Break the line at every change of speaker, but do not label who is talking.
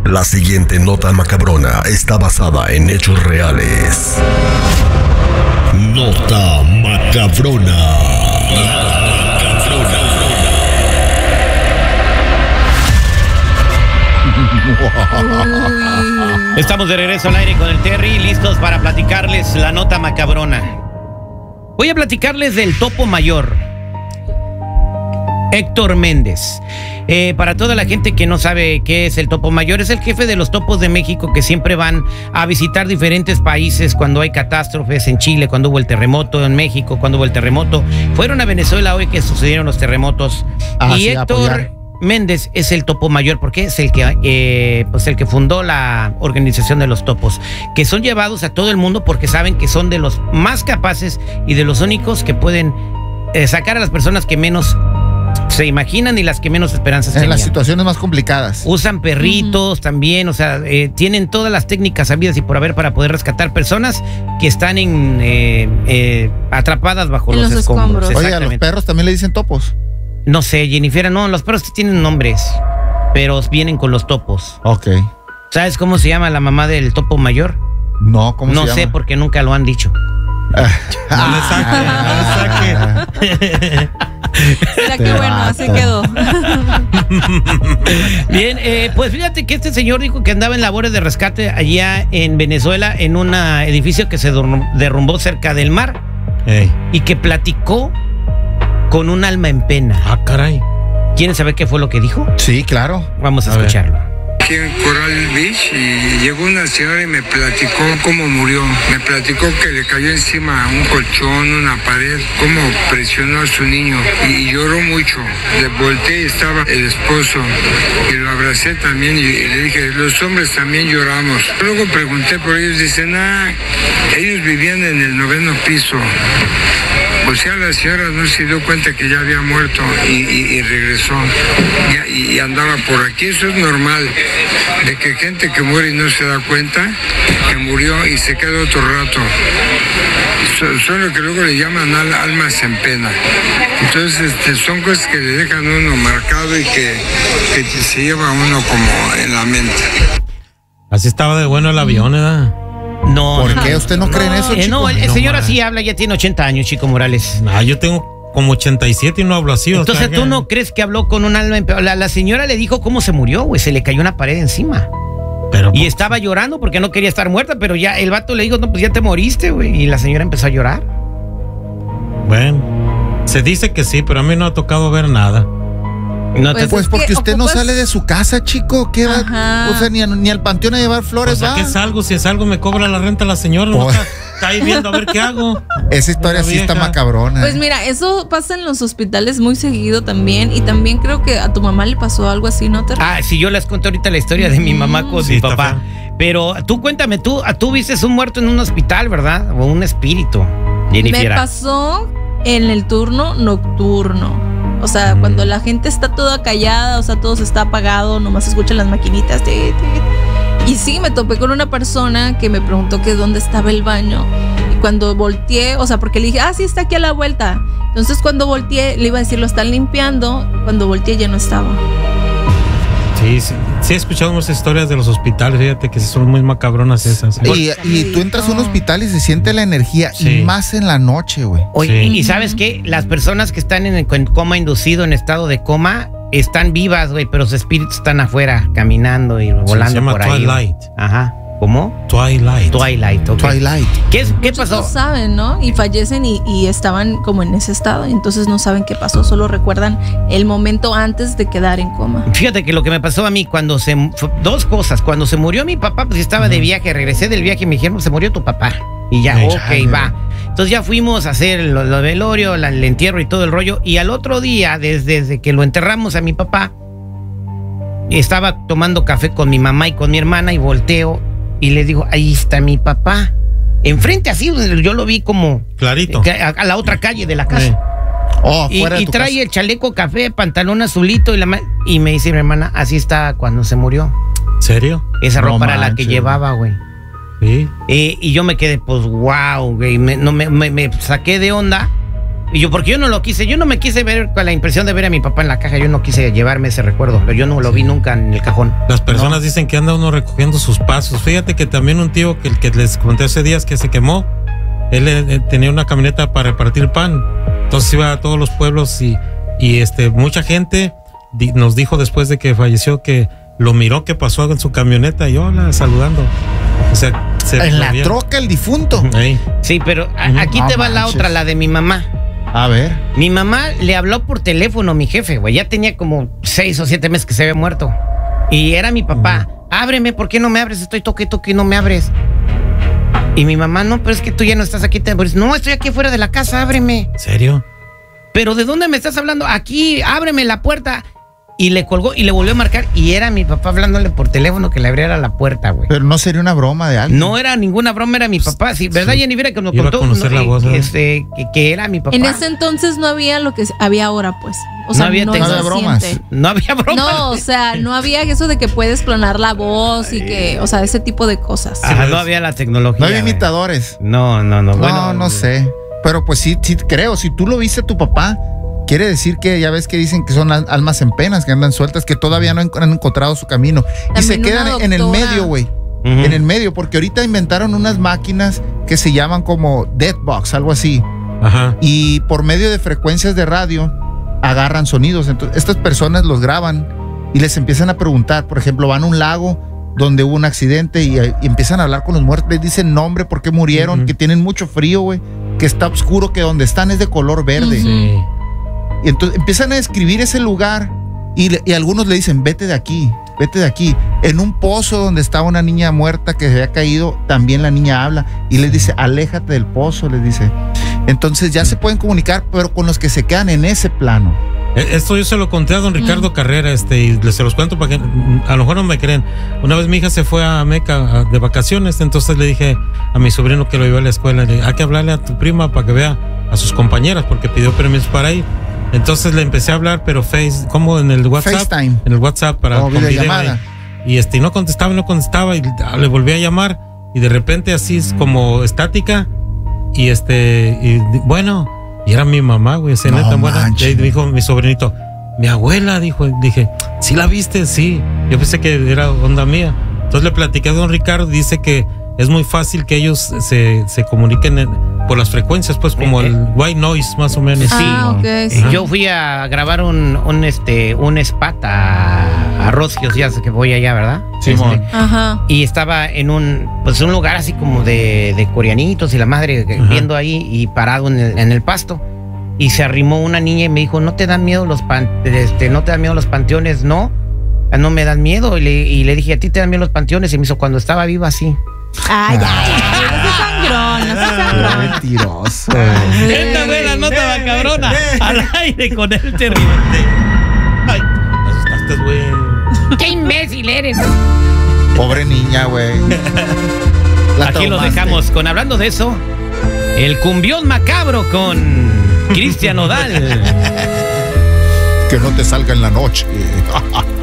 La siguiente nota macabrona está basada en hechos reales. Nota macabrona.
Estamos de regreso al aire con el Terry, listos para platicarles la nota macabrona. Voy a platicarles del topo mayor, Héctor Méndez. Para toda la gente que no sabe qué es el topo mayor, es el jefe de los topos de México que siempre van a visitar diferentes países cuando hay catástrofes. En Chile, cuando hubo el terremoto, en México, cuando hubo el terremoto. Fueron a Venezuela hoy que sucedieron los terremotos. Y sí, Héctor Méndez es el topo mayor porque es el que fundó la organización de los topos, que son llevados a todo el mundo porque saben que son de los más capaces y de los únicos que pueden sacar a las personas que menos se imaginan y las que menos esperanzas tenían.
En las situaciones más complicadas.
Usan perritos también, o sea, tienen todas las técnicas habidas y por haber para poder rescatar personas que están atrapadas bajo los escombros.
Oye, ¿a los perros también le dicen topos?
No sé, Jennifer, no, los perros tienen nombres, pero vienen con los topos.
Ok.
¿Sabes cómo se llama la mamá del topo mayor?
No, ¿cómo se llama?
No sé, porque nunca lo han dicho.
No le saque.
Mira qué bueno, así quedó.
Bien, pues fíjate que este señor dijo que andaba en labores de rescate allá en Venezuela, en un edificio que se derrumbó cerca del mar. Y que platicó con un alma en pena.
Ah, caray.
¿Quieren saber qué fue lo que dijo?
Sí, claro.
Vamos a escucharlo.
Aquí en Coral Beach y llegó una señora y me platicó cómo murió. Me platicó que le cayó encima un colchón, una pared, cómo presionó a su niño y lloró mucho. Le volteé y estaba el esposo y lo abracé también y le dije, los hombres también lloramos. Luego pregunté por ellos, dicen, ellos vivían en el 9º piso. O sea, la señora no se dio cuenta que ya había muerto y regresó y andaba por aquí. Eso es normal, de que gente que muere y no se da cuenta que murió y se queda otro rato. Son lo que luego le llaman almas en pena. Entonces son cosas que le dejan a uno marcado y que se lleva a uno como en la mente.
Así estaba de bueno el avión, ¿verdad?
No.
¿Por qué? ¿Usted no cree en eso, chico?
No, el señor así habla, ya tiene 80 años, Chico Morales.
Yo tengo como 87 y no hablo así.
Entonces, ¿tú no crees que habló con un alma en pena? La señora le dijo cómo se murió, güey, se le cayó una pared encima. Y estaba llorando porque no quería estar muerta, pero ya el vato le dijo, no, pues ya te moriste, güey. Y la señora empezó a llorar.
Bueno, se dice que sí, pero a mí no ha tocado ver nada.
Pues porque usted no sale de su casa, chico. ¿Qué va? O sea, ni al panteón a llevar flores,
¿a qué salgo? Si es algo me cobra la renta la señora. No está ahí viendo a ver qué hago.
Esa historia sí está macabrona.
Pues mira, eso pasa en los hospitales muy seguido también. Y también creo que a tu mamá le pasó algo así, ¿no?
Sí, yo les conté ahorita la historia de mi mamá con mi papá. Pero tú cuéntame, tú viste un muerto en un hospital, ¿verdad? O un espíritu.
Me pasó en el turno nocturno. O sea, cuando la gente está toda callada, o sea, todo se está apagado, nomás se escuchan las maquinitas. Y sí, me topé con una persona que me preguntó que dónde estaba el baño. Y cuando volteé, o sea, porque le dije, sí, está aquí a la vuelta. Entonces cuando volteé, le iba a decir, lo están limpiando. Cuando volteé ya no estaba.
Sí, he escuchado muchas historias de los hospitales, fíjate que son muy macabronas esas.
Y tú entras a un hospital y se siente la energía, y más en la noche, güey.
Oye, ¿y sabes qué? Las personas que están en coma inducido, en estado de coma, están vivas, güey, pero sus espíritus están afuera, caminando y volando se llama por ahí.
Twilight.
Ajá. ¿Cómo?
Twilight.
Okay.
Twilight.
¿Qué pasó?
No saben, ¿no? Y fallecen y estaban como en ese estado, y entonces no saben qué pasó, solo recuerdan el momento antes de quedar en coma.
Fíjate que lo que me pasó a mí dos cosas. Cuando se murió mi papá, pues estaba de viaje, regresé del viaje y me dijeron, se murió tu papá. Y ya, va. Entonces ya fuimos a hacer lo velorio, el entierro y todo el rollo. Y al otro día, desde que lo enterramos a mi papá, estaba tomando café con mi mamá y con mi hermana y volteo y le digo, ahí está mi papá. Enfrente así, yo lo vi como
clarito.
A la otra calle de la casa. Y trae casa. El chaleco café, pantalón azulito y me dice mi hermana, así está cuando se murió.
¿Serio?
Esa ropa era la que llevaba, güey.
Sí.
Y yo me quedé, pues, wow, güey. Me saqué de onda Y porque yo no lo quise, yo no me quise ver con la impresión de ver a mi papá en la caja, yo no quise llevarme ese recuerdo, yo no lo vi nunca en el cajón.
Las personas dicen que anda uno recogiendo sus pasos. Fíjate que también un tío que les conté hace días que se quemó, él tenía una camioneta para repartir pan, entonces iba a todos los pueblos y mucha gente nos dijo después de que falleció que lo miró que pasó en su camioneta y hola, saludando. O sea,
en la troca el difunto.
Ahí.
Sí, pero aquí te va la otra, la de mi mamá.
A ver.
Mi mamá le habló por teléfono a mi jefe, güey. Ya tenía como 6 o 7 meses que se había muerto. Y era mi papá. Ábreme, ¿por qué no me abres? Estoy toque y no me abres. Y mi mamá, no, pero es que tú ya no estás aquí. No, estoy aquí fuera de la casa, ábreme.
¿En serio?
¿Pero de dónde me estás hablando? Aquí, ábreme la puerta. Y le colgó y le volvió a marcar. Y era mi papá hablándole por teléfono que le abriera la puerta, güey.
Pero no sería una broma de alguien.
No era ninguna broma, era mi papá. Sí, ¿verdad, Jenny? Mira que nos
Iba
contó
a conocer la voz,
que era mi papá.
En ese entonces no había lo que había ahora, pues. O sea,
no había
bromas.
No había bromas.
No, o sea, no había eso de que puedes clonar la voz y que, o sea, ese tipo de cosas.
No había la tecnología.
No había imitadores.
No. Bueno,
no sé. Pero pues sí creo, si tú lo viste a tu papá, quiere decir que ya ves que dicen que son almas en penas, que andan sueltas, que todavía no han encontrado su camino.
También
y se quedan en el medio, güey. En el medio, porque ahorita inventaron unas máquinas que se llaman como Deadbox, algo así.
Ajá.
Y por medio de frecuencias de radio agarran sonidos. Entonces, estas personas los graban y les empiezan a preguntar. Por ejemplo, van a un lago donde hubo un accidente y empiezan a hablar con los muertos. Les dicen nombre, por qué murieron, que tienen mucho frío, güey, que está oscuro, que donde están es de color verde.
Sí.
Y entonces empiezan a describir ese lugar y algunos le dicen, vete de aquí. En un pozo donde estaba una niña muerta que se había caído, también la niña habla y les dice, aléjate del pozo, les dice. Entonces ya se pueden comunicar, pero con los que se quedan en ese plano.
Esto yo se lo conté a don Ricardo Carrera, y se los cuento para que a lo mejor no me creen. Una vez mi hija se fue a Meca de vacaciones, entonces le dije a mi sobrino que lo llevó a la escuela, le dije, hay que hablarle a tu prima para que vea a sus compañeras, porque pidió permiso para ir. Entonces le empecé a hablar, pero como en el WhatsApp.
FaceTime.
En el WhatsApp para
con videollamada.
Y no contestaba y le volví a llamar y de repente así es como estática y bueno, y era mi mamá, güey, esa neta buena. Y dijo mi sobrinito, mi abuela, dije, ¿sí la viste? Sí. Yo pensé que era onda mía. Entonces le platiqué a don Ricardo, dice que es muy fácil que ellos se comuniquen por las frecuencias, pues como el white noise, más o menos.
Sí.
Okay, sí.
Yo fui a grabar un spot a Rosquios, ya sé que voy allá, ¿verdad?
Simón.
Ajá.
Y estaba en un lugar así como de coreanitos y la madre viendo ahí y parado en el pasto. Y se arrimó una niña y me dijo, ¿no te dan miedo los panteones? No me dan miedo. Y le dije, ¿a ti te dan miedo los panteones? Y me hizo, cuando estaba viva, sí.
Ay, no seas sangrón.
Mentiroso.
Esta fue la nota cabrona. Al aire con el terrible.
Ay, me asustaste, güey.
¡Qué imbécil eres!
Pobre niña, güey.
Aquí lo dejamos con, hablando de eso, el cumbión macabro con Cristian Nodal.
Que no te salga en la noche.